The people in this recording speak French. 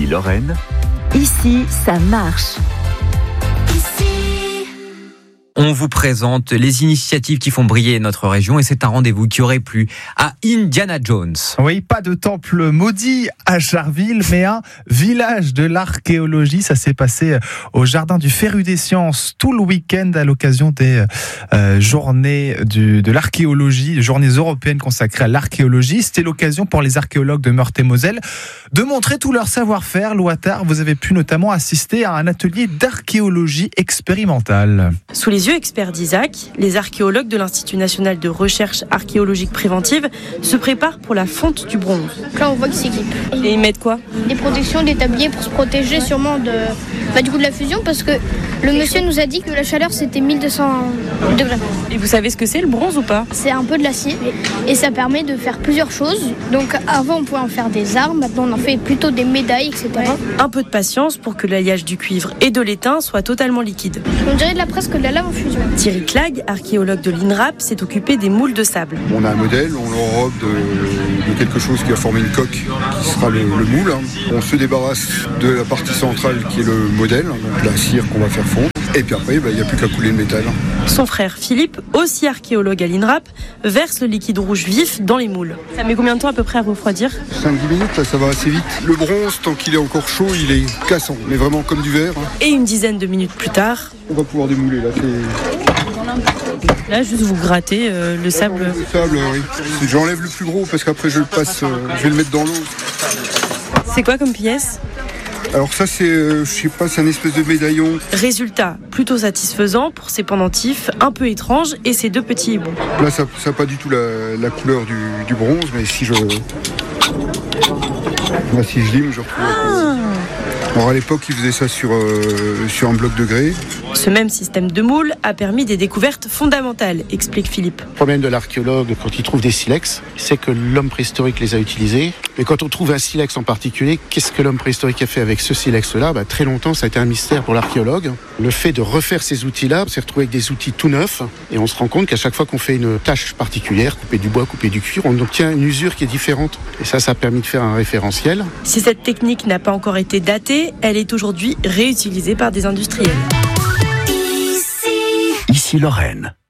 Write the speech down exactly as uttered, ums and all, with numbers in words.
Lorraine. Ici, ça marche. On vous présente les initiatives qui font briller notre région et c'est un rendez-vous qui aurait plu à Indiana Jones. Oui, pas de temple maudit à Charville, mais un village de l'archéologie. Ça s'est passé au jardin du Féru des Sciences tout le week-end à l'occasion des euh, journées du, de l'archéologie, journées européennes consacrées à l'archéologie. C'était l'occasion pour les archéologues de Meurthe-et-Moselle de montrer tout leur savoir-faire. Loattard, vous avez pu notamment assister à un atelier d'archéologie expérimentale. Sous les yeux experts d'Isaac, les archéologues de l'Institut national de recherche archéologique préventive se préparent pour la fonte du bronze. Là, on voit qu'ils s'équipent. Et ils mettent quoi ? Des protections, des tabliers pour se protéger sûrement de, bah, du coup de la fusion, parce que le monsieur nous a dit que la chaleur c'était mille deux cents degrés. Et vous savez ce que c'est le bronze ou pas ? C'est un peu de l'acier et ça permet de faire plusieurs choses. Donc avant on pouvait en faire des armes, maintenant on en fait plutôt des médailles, et cetera. Ouais. Un peu de patience pour que l'alliage du cuivre et de l'étain soit totalement liquide. On dirait de la presque de la lave en fusion. Thierry Clag, archéologue de l'INRAP, s'est occupé des moules de sable. On a un modèle, on l'enrobe de, de quelque chose qui va former une coque, qui sera le, le moule. On se débarrasse de la partie centrale qui est le modèle, donc la cire qu'on va faire fondre. Et puis après, il bah, n'y a plus qu'à couler le métal. Son frère Philippe, aussi archéologue à l'INRAP, verse le liquide rouge vif dans les moules. Ça met combien de temps à peu près à refroidir ? cinq à dix minutes, là, ça va assez vite. Le bronze, tant qu'il est encore chaud, il est cassant, mais vraiment comme du verre. Et une dizaine de minutes plus tard... On va pouvoir démouler, là. C'est... Là, juste vous grattez euh, le sable. Le sable, oui. J'enlève le plus gros parce qu'après je le passe, euh, je vais le mettre dans l'eau. C'est quoi comme pièce ? Alors ça c'est, euh, je sais pas, c'est un espèce de médaillon. Résultat, plutôt satisfaisant pour ces pendentifs un peu étranges et ces deux petits hiboux. Là ça n'a pas du tout la, la couleur du, du bronze, mais si je... Là si je lime, je retrouve... Ah. Alors à l'époque ils faisaient ça sur, euh, sur un bloc de grès. Ce même système de moule a permis des découvertes fondamentales, explique Philippe. Le problème de l'archéologue quand il trouve des silex, c'est que l'homme préhistorique les a utilisés. Et quand on trouve un silex en particulier, qu'est-ce que l'homme préhistorique a fait avec ce silex-là ? bah, Très longtemps, ça a été un mystère pour l'archéologue. Le fait de refaire ces outils-là, on s'est retrouvé avec des outils tout neufs. Et on se rend compte qu'à chaque fois qu'on fait une tâche particulière, couper du bois, couper du cuir, on obtient une usure qui est différente. Et ça, ça a permis de faire un référentiel. Si cette technique n'a pas encore été datée, elle est aujourd'hui réutilisée par des industriels. Ici Lorraine.